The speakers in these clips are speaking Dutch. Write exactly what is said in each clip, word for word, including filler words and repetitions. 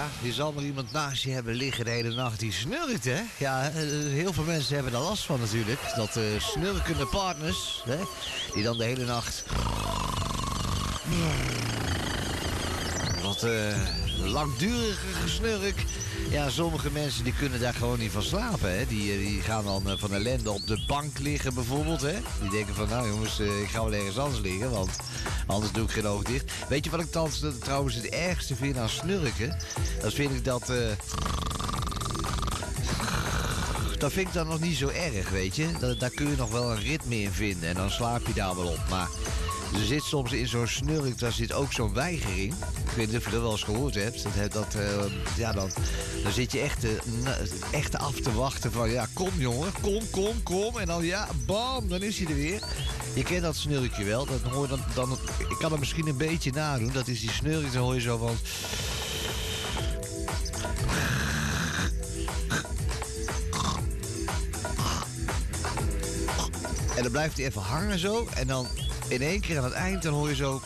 ja, je zal maar iemand naast je hebben liggen de hele nacht die snurkt, hè? Ja, eh, heel veel mensen hebben daar last van natuurlijk. Dat uh, snurkende partners, hè? Die dan de hele nacht... Wat uh, langdurige gesnurk. Ja, sommige mensen die kunnen daar gewoon niet van slapen, hè? Die, die gaan dan uh, van ellende op de bank liggen bijvoorbeeld, hè? Die denken van, nou jongens, uh, ik ga wel ergens anders liggen, want anders doe ik geen oog dicht. Weet je wat ik thans, trouwens het ergste vind aan snurken? Dat vind ik dat... Uh... Dat vind ik dan nog niet zo erg, weet je? Dat, daar kun je nog wel een ritme in vinden en dan slaap je daar wel op, maar... Er zit soms in zo'n snurk, daar zit ook zo'n weigering. Ik weet niet of je dat wel eens gehoord hebt. Dat, dat, uh, ja, dan, dan zit je echt, uh, echt af te wachten van... Ja, kom jongen, kom, kom, kom. En dan ja, bam, dan is hij er weer. Je kent dat snurkje wel. Dan hoor je dan, dan, ik kan het misschien een beetje nadoen. Dat is die snurk, dan hoor je zo van... En dan blijft hij even hangen zo. En dan... In één keer aan het eind, dan hoor je zo...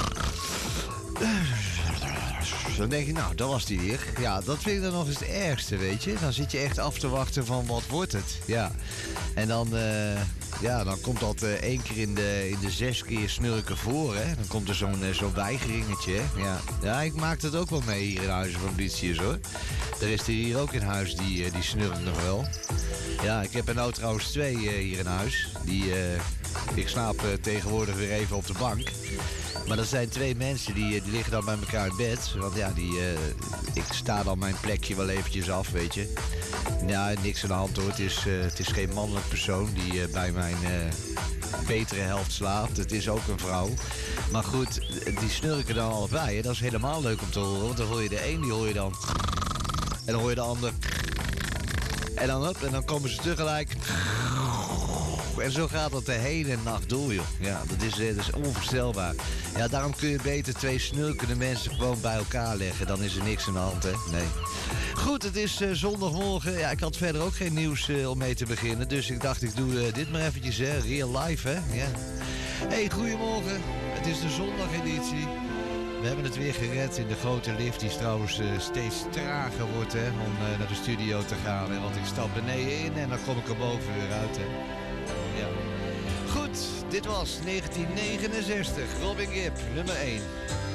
Dan denk je, nou, dat was die weer. Ja, dat vind ik dan nog eens het ergste, weet je. Dan zit je echt af te wachten van, wat wordt het? Ja. En dan, uh, ja, dan komt dat uh, één keer in de, in de zes keer snurken voor, hè. Dan komt er zo'n uh, zo'n weigeringetje, hè. Ja. Ja, ik maak dat ook wel mee hier in Huizen van Blitius, hoor. Er is er hier ook in huis, die, uh, die snurkt nog wel. Ja, ik heb er nou trouwens twee uh, hier in huis. Die... Uh, Ik slaap uh, tegenwoordig weer even op de bank. Maar dat zijn twee mensen die, die liggen dan bij elkaar in bed. Want ja, die, uh, ik sta dan mijn plekje wel eventjes af, weet je. Ja, niks aan de hand hoor. Het is, uh, het is geen mannelijk persoon die uh, bij mijn uh, betere helft slaapt. Het is ook een vrouw. Maar goed, die snurken dan allebei. Hè. Dat is helemaal leuk om te horen. Want dan hoor je de een, die hoor je dan... En dan hoor je de ander... En dan, up, en dan komen ze tegelijk... En zo gaat dat de hele nacht door, joh. Ja, dat is, dat is onvoorstelbaar. Ja, daarom kun je beter twee snurkende mensen gewoon bij elkaar leggen. Dan is er niks aan de hand, hè? Nee. Goed, het is uh, zondagmorgen. Ja, ik had verder ook geen nieuws uh, om mee te beginnen. Dus ik dacht, ik doe uh, dit maar eventjes, hè. Real life, hè. Ja. Hey, goedemorgen. Het is de zondageditie. We hebben het weer gered in de grote lift, die trouwens uh, steeds trager wordt, hè. Om uh, naar de studio te gaan, hè. Want ik stap beneden in en dan kom ik er boven weer uit, hè. Ja. Goed, dit was negentien negenenzestig. Robin Gibb, nummer één.